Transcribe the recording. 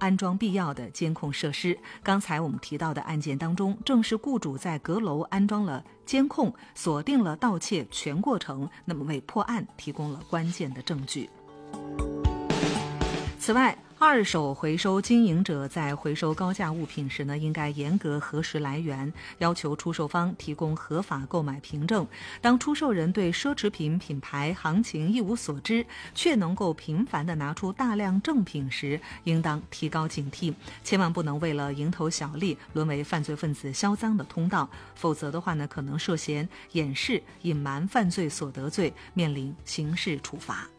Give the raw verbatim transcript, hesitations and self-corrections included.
安装必要的监控设施。刚才我们提到的案件当中，正是雇主在阁楼安装了监控，锁定了盗窃全过程，那么为破案提供了关键的证据。此外，二手回收经营者在回收高价物品时呢，应该严格核实来源，要求出售方提供合法购买凭证。当出售人对奢侈品品牌行情一无所知，却能够频繁地拿出大量正品时，应当提高警惕，千万不能为了蝇头小利沦为犯罪分子销赃的通道，否则的话呢，可能涉嫌掩饰、隐瞒犯罪所得罪，面临刑事处罚。